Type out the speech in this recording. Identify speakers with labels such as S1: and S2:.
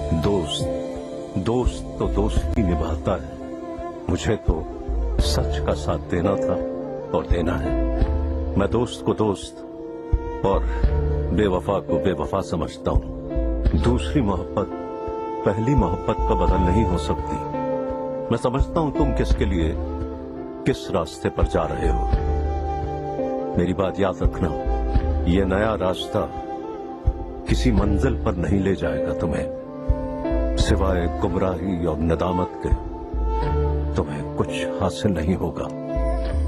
S1: दोस्त तो दोस्ती निभाता है। मुझे तो सच का साथ देना था और देना है। मैं दोस्त को दोस्त और बेवफा को बेवफा समझता हूँ। दूसरी मोहब्बत पहली मोहब्बत का बदल नहीं हो सकती। मैं समझता हूँ तुम किसके लिए किस रास्ते पर जा रहे हो। मेरी बात याद रखना, ये नया रास्ता किसी मंजिल पर नहीं ले जाएगा तुम्हें। सिवाय गुमराही और नदामत के तुम्हें कुछ हासिल नहीं होगा।